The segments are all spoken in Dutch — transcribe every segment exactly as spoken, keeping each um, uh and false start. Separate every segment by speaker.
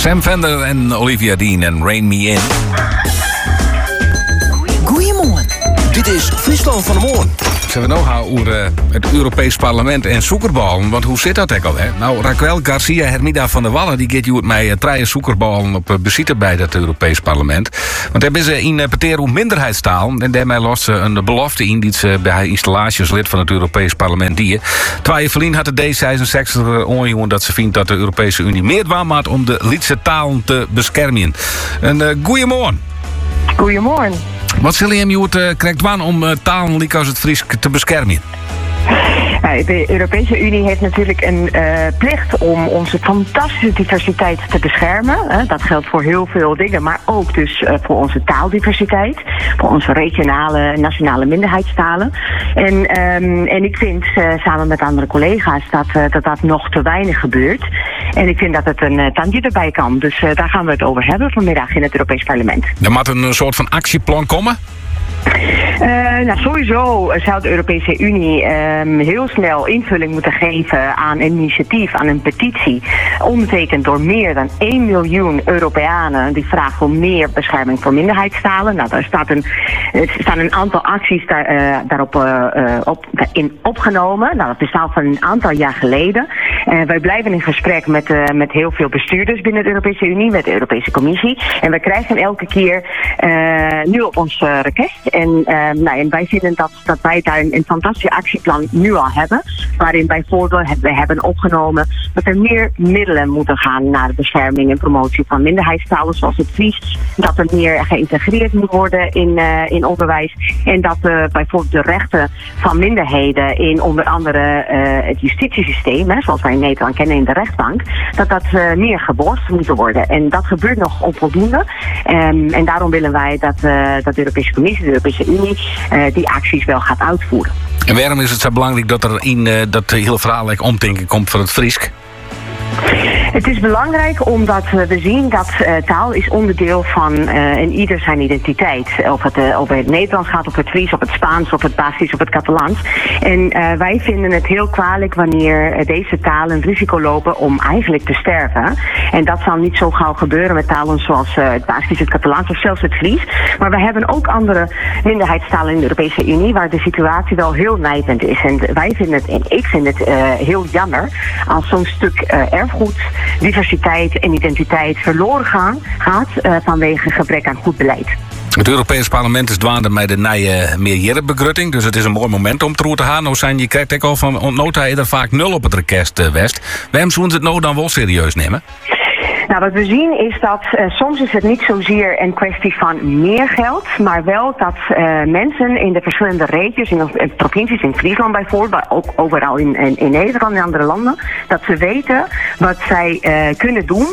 Speaker 1: Sam Fender en Olivia Dean en Rain Me In.
Speaker 2: Goeiemorgen. Dit is Friesland van de Morgen.
Speaker 1: Ze hebben nog over uh, het Europees Parlement en soekerballen. Want hoe zit dat ook al? Hè? Nou, Raquel Garcia Hermida van der Wallen die gaat met mij uh, drie soekerballen op uh, bezitten bij het Europees Parlement. Want daar is ze in uh, Petero minderheidstaal. En daarmee lost ze een belofte in die ze bij installatielid van het Europees Parlement die. Terwijl Verlien had de D zesenzestig ongehoord dat ze vindt dat de Europese Unie meer dwaan maakt om de Lietse talen te beschermen. En uh, goeiemorgen.
Speaker 3: Goeiemorgen.
Speaker 1: Wat zullen je het uh, krijgt waan om uh, talen like als het Fries te beschermen?
Speaker 3: De Europese Unie heeft natuurlijk een uh, plicht om onze fantastische diversiteit te beschermen. Uh, dat geldt voor heel veel dingen, maar ook dus uh, voor onze taaldiversiteit. Voor onze regionale en nationale minderheidstalen. En, um, en ik vind, uh, samen met andere collega's, dat, uh, dat dat nog te weinig gebeurt. En ik vind dat het een uh, tandje erbij kan. Dus uh, daar gaan we het over hebben vanmiddag in het Europees Parlement.
Speaker 1: Er moet een soort van actieplan komen?
Speaker 3: Uh, nou, sowieso zou de Europese Unie um, heel snel invulling moeten geven aan een initiatief, aan een petitie, ondertekend door meer dan één miljoen Europeanen die vragen om meer bescherming voor minderheidstalen. Nou, daar staat een, er staan een aantal acties daar, uh, daarop uh, uh, op, in opgenomen. Nou, dat bestaat van een aantal jaar geleden. Uh, wij blijven in gesprek met, uh, met heel veel bestuurders binnen de Europese Unie, met de Europese Commissie. En wij krijgen elke keer uh, nu op ons uh, request. En, uh, nou, en wij vinden dat, dat wij daar een, een fantastisch actieplan nu al hebben. Waarin bijvoorbeeld we hebben opgenomen dat er meer middelen moeten gaan naar de bescherming en promotie van minderheidstalen zoals het Fries. Dat er meer geïntegreerd moet worden in, uh, in onderwijs. En dat uh, bijvoorbeeld de rechten van minderheden in onder andere uh, het justitiesysteem, hè, zoals wij in Nederland kennen in de rechtbank, dat dat uh, meer geborgd moet worden. En dat gebeurt nog onvoldoende. Um, en daarom willen wij dat, uh, dat de Europese Commissie, de Europese Unie, uh, die acties wel gaat uitvoeren.
Speaker 1: En waarom is het zo belangrijk dat er in uh, dat hele verhaal like, omdenken komt van het Friesk?
Speaker 3: Het is belangrijk omdat we zien dat uh, taal is onderdeel van uh, en ieder zijn identiteit. Of het uh, over het Nederlands gaat, of het Fries, of het Spaans, of het Baskisch, of het Catalans. En uh, wij vinden het heel kwalijk wanneer uh, deze talen het risico lopen om eigenlijk te sterven. En dat zal niet zo gauw gebeuren met talen zoals uh, het Baskisch, het Catalans of zelfs het Fries. Maar we hebben ook andere minderheidstalen in de Europese Unie waar de situatie wel heel nijpend is. En wij vinden het, en ik vind het uh, heel jammer als zo'n stuk uh, erfgoed, diversiteit en identiteit verloren gaan, gaat uh, vanwege gebrek aan goed beleid.
Speaker 1: Het Europees Parlement is dwaande met de nieuwe meerjarenbegroting, dus het is een mooi moment om te gaan. Nou zijn je krijgt ook al van ontnota er vaak nul op het request uh, West. Waarom zullen ze het nou dan wel serieus nemen?
Speaker 3: Nou, wat we zien is dat uh, soms is het niet zozeer een kwestie van meer geld, maar wel dat uh, mensen in de verschillende regio's, in de provincies, in Friesland bijvoorbeeld, maar ook overal in, in, in Nederland en andere landen, dat ze weten wat zij uh, kunnen doen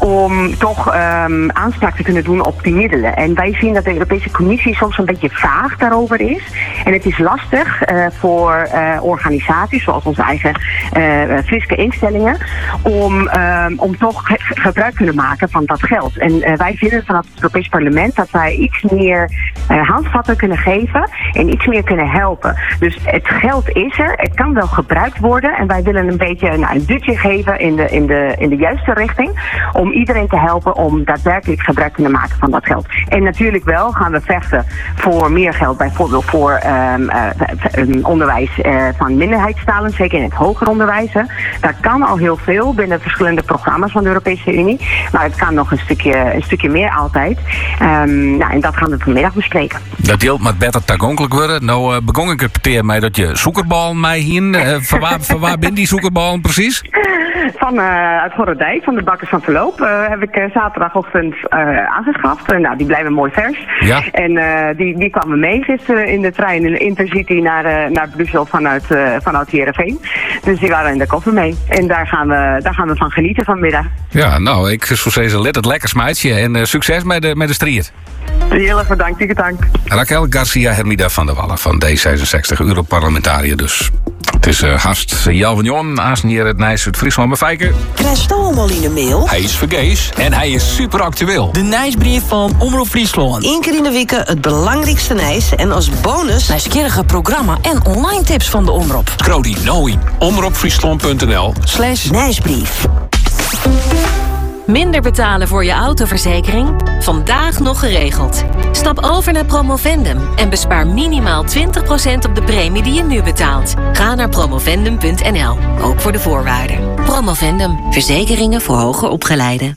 Speaker 3: om toch um, aanspraak te kunnen doen op die middelen. En wij zien dat de Europese Commissie soms een beetje vaag daarover is. En het is lastig uh, voor uh, organisaties, zoals onze eigen uh, Friese instellingen, om, um, om toch ge- gebruik kunnen maken van dat geld. En uh, wij vinden vanaf het Europees Parlement dat wij iets meer uh, handvatten kunnen geven en iets meer kunnen helpen. Dus het geld is er, het kan wel gebruikt worden en wij willen een beetje nou, een duwtje geven in de, in, de, in de juiste richting om iedereen te helpen om daadwerkelijk gebruik te kunnen maken van dat geld. En natuurlijk wel gaan we vechten voor meer geld, bijvoorbeeld voor um, uh, onderwijs uh, van minderheidstalen, zeker in het hoger onderwijs. Hè. Daar kan al heel veel binnen verschillende programma's van de Europese Unie. Maar het kan nog een stukje, een stukje meer altijd. Um, nou, en dat gaan we vanmiddag bespreken.
Speaker 1: Dat deelt met beter toegankelijk worden. Nou uh, begon ik het peteer mij dat je zoekerbal mij hier. Uh, van waar, van waar ben die zoekerbal precies?
Speaker 3: Van uh, uit Gorredijk, van de Bakkers van Verloop, uh, heb ik uh, zaterdagochtend uh, aangeschaft. Uh, nou, die blijven mooi vers.
Speaker 1: Ja.
Speaker 3: En uh, die, die kwamen mee gisteren in de trein in de Intercity naar, uh, naar Brussel vanuit, uh, vanuit Heerenveen. Dus die waren in de koffer mee. En daar gaan we, daar gaan we van genieten vanmiddag.
Speaker 1: Ja, nou, ik zou zeggen, let het lekker smaatje en uh, succes met de, met de strijd.
Speaker 3: Heel erg bedankt, dikke dank.
Speaker 1: Raquel Garcia Hermida van der Wallen van D zesenzestig, Europarlementariër dus. Het is uh, gast Jel van Jon, aanstaan hier het Nijs uit Friesland bij Fijken.
Speaker 2: Krijg je allemaal in de mail?
Speaker 4: Hij is vergees en hij is super actueel.
Speaker 2: De Nijsbrief van Omroep Friesland. Eén keer in de week het belangrijkste Nijs. En als bonus
Speaker 5: nieuwsgierige programma en online tips van de Omroep.
Speaker 4: Scroll die nou in omroepfriesland punt n l
Speaker 2: slash Nijsbrief.
Speaker 5: Minder betalen voor je autoverzekering? Vandaag nog geregeld. Stap over naar Promovendum en bespaar minimaal twintig procent op de premie die je nu betaalt. Ga naar promovendum punt n l, ook voor de voorwaarden. Promovendum, verzekeringen voor hoger opgeleiden.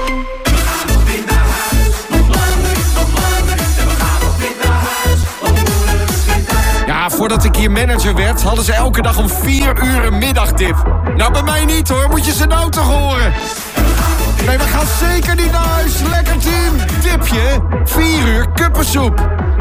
Speaker 6: Ja, voordat ik hier manager werd, hadden ze elke dag om vier uur een middagdip. Nou, bij mij niet hoor, moet je ze nou toch horen. Nee, we gaan zeker niet naar huis. Lekker team. Dipje, vier uur kuppensoep.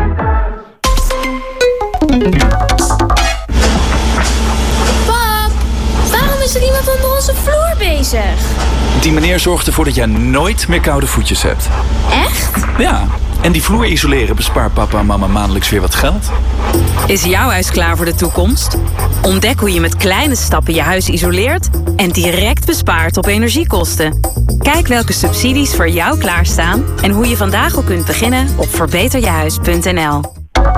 Speaker 7: Pap, waarom is er iemand onder onze vloer bezig?
Speaker 8: Die meneer zorgt ervoor dat jij nooit meer koude voetjes hebt.
Speaker 7: Echt?
Speaker 8: Ja, en die vloer isoleren bespaart papa en mama maandelijks weer wat geld.
Speaker 5: Is jouw huis klaar voor de toekomst? Ontdek hoe je met kleine stappen je huis isoleert en direct bespaart op energiekosten. Kijk welke subsidies voor jou klaarstaan en hoe je vandaag al kunt beginnen op verbeter je huis punt n l.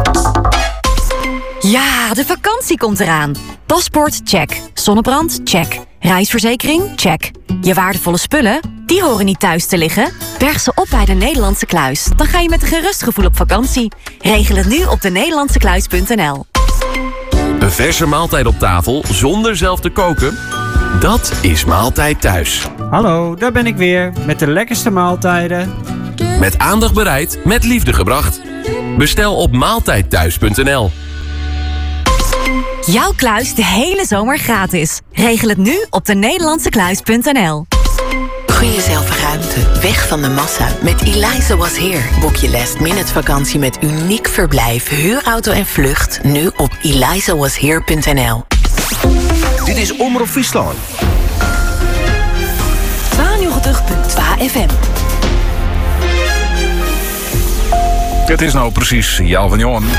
Speaker 9: Ja, de vakantie komt eraan. Paspoort, check. Zonnebrand, check. Reisverzekering, check. Je waardevolle spullen, die horen niet thuis te liggen. Berg ze op bij de Nederlandse Kluis. Dan ga je met een gerust gevoel op vakantie. Regel het nu op de nederlandse kluis punt n l.
Speaker 10: Een verse maaltijd op tafel zonder zelf te koken? Dat is Maaltijd Thuis.
Speaker 11: Hallo, daar ben ik weer. Met de lekkerste maaltijden.
Speaker 10: Met aandacht bereid, met liefde gebracht. Bestel op maaltijd thuis punt n l.
Speaker 9: Jouw kluis de hele zomer gratis. Regel het nu op de nederlandse kluis punt n l.
Speaker 2: Gun jezelf ruimte, weg van de massa. Met Eliza Was Here boek je last minute vakantie met uniek verblijf, huurauto en vlucht. Nu op eliza was here punt n l.
Speaker 12: Dit is Omroep Friesland.
Speaker 5: tweeënnegentig punt twee F M.
Speaker 1: Het is nou precies Jal van Johan.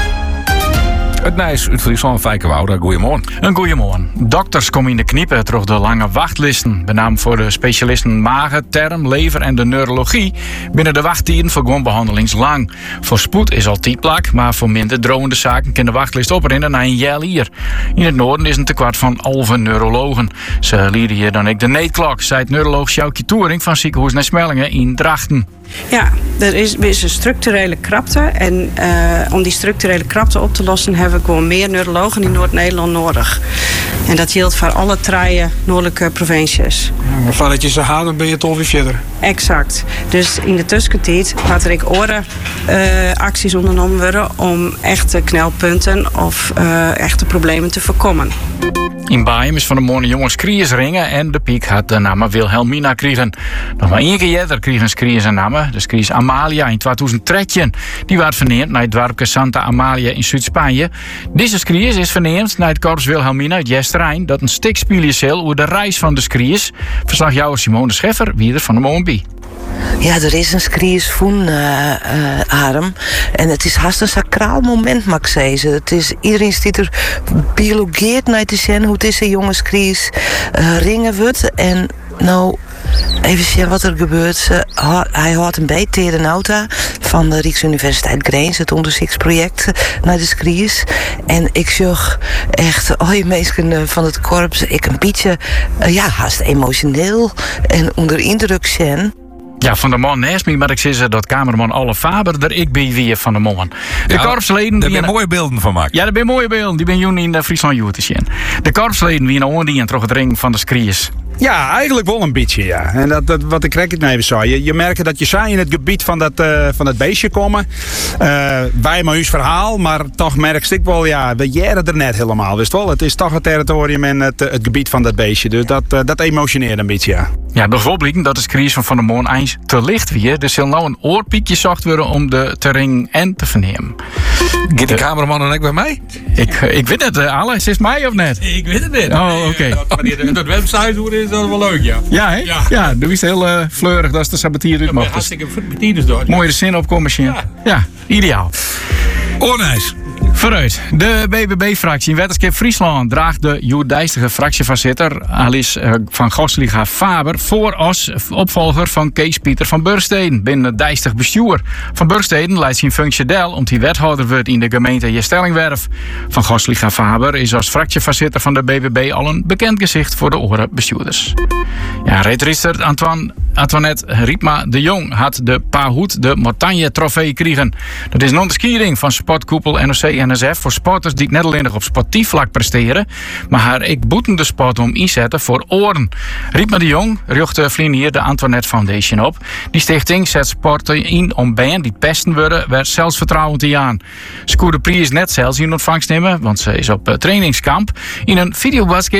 Speaker 1: Het Nijs uit Friesland, Fijkenwoude. Goedemorgen.
Speaker 13: Een goedemorgen. Dokters komen in de kniepen door de lange wachtlisten. Met name voor de specialisten magen, term, lever en de neurologie. Binnen de wachttijden voor gewoon behandelingslang. Voor spoed is al plak, maar voor minder dromende zaken kan de wachtlist oprennen naar een jaar hier. In het noorden is een tekort van elf neurologen. Ze lieden hier dan ik de neetklok, zei het neuroloog Sjoukje Toering van Ziekenhuis naar Smellingen in Drachten.
Speaker 14: Ja, er is, er is een structurele krapte. En uh, om die structurele krapte op te lossen hebben we gewoon meer neurologen in Noord-Nederland nodig. En dat geldt voor alle drie noordelijke provincies.
Speaker 15: Ja, maar voordat je ze haalt, dan ben je toch weer verder.
Speaker 14: Exact. Dus in de tussentijd gaat er ik oren uh, acties ondernomen worden om echte knelpunten of uh, echte problemen te voorkomen.
Speaker 13: In Baaium is van de morgen jongens kriers ringen en de piek had de naam Wilhelmina kregen. Nog maar één keer eerder kregen kriers een naam, de kriers Amalia in tweeduizend dertien. Die werd verneemd naar het dorpje Santa Amalia in Zuid-Spanje. Deze kriers is verneemd naar het korps Wilhelmina uit Jesterijn dat een stikspieljecel over de reis van de kriers. Verslagjouwer Simone Scheffer, wie er van de morgen bij.
Speaker 16: Ja, er is een skriersvoen, uh, uh, Arm. En het is haast een sacraal moment, mag ik zeggen. Het is, iedereen stiet er biologeerd naar te zien hoe het is een jonge skriers uh, ringen wordt. En nou, even zien wat er gebeurt. Uh, hij had een beetje tegen de auto van de Rijksuniversiteit Grains, het onderzoeksproject naar de skriers. En ik zag echt, oh je mensen van het korps, ik een beetje, uh, ja, haast emotioneel en onder indruk zijn.
Speaker 13: Ja, van de man naast me, maar ik zie dat cameraman Alle Faber er ik bij weer van de man. De ja, korpsleden...
Speaker 1: Daar ben je mooie beelden van maken.
Speaker 13: Ja, daar ben je mooie beelden. Die ben jullie in de Friesland Youth te zien. De korpsleden wie een oordien toch het ring van de skriers.
Speaker 15: Ja, eigenlijk wel een beetje, ja. En dat, dat, wat ik net even zei. Je, je merkt dat je saai in het gebied van dat, uh, van dat beestje komen. Uh, wij maar uw verhaal, maar toch merk ik wel, ja, we jaren er net helemaal. Wist wel, het is toch het territorium en het, het gebied van dat beestje. Dus dat, uh, dat emotioneert een beetje, ja.
Speaker 13: Ja, bijvoorbeeld dat de skriers van Van der Moon eens te licht weer. Er zal nou een oorpiekje zacht worden om de te ring en te vernemen.
Speaker 1: Gaat de cameraman dan ook bij mij?
Speaker 13: Ik, ik weet het, uh, Alex, is het mij of net?
Speaker 17: Ik weet het niet.
Speaker 13: Oh, oké. Okay.
Speaker 17: Dat, dat website hoe is dat wel leuk, ja.
Speaker 13: Ja, hè? Ja, ja doe is heel uh, fleurig, dat is de sabatier uit mocht.
Speaker 17: Hartstikke betierders door.
Speaker 13: Mooie de zin opkomen, ja. Ja, ideaal.
Speaker 1: Oornijs.
Speaker 13: Vooruit. De B B B-fractie in Wetenschap Friesland draagt de joerdijstige fractievoorzitter Alice uh, van Gosliga Faber voor als opvolger van Kees Pieter van Burgsteden binnen het dijstig bestuur. Van Burgsteden leidt zijn functie deel omdat hij wethouder wordt in de gemeente Jestellingwerf. Van Gosliga Faber is als fractievoorzitter van de B B B al een bekend gezicht voor de oren bestuurders. Ja, retrister Antoine Antoinette Riepma de Jong had de Pahoed de Mortagne trofee kregen. Dat is een onderskiering van sportkoepel N O C N S F voor sporters die niet alleen nog op sportief vlak presteren, maar haar ik boeten de sport om inzetten voor oren. Riepma de Jong richt vrienden hier de Antoinette Foundation op. Die stichting zet sporten in om band die pesten worden, werd zelfvertrouwend te aan. Ze kon de prijs net zelfs in ontvangst nemen, want ze is op uh, trainingskamp. In een videobasket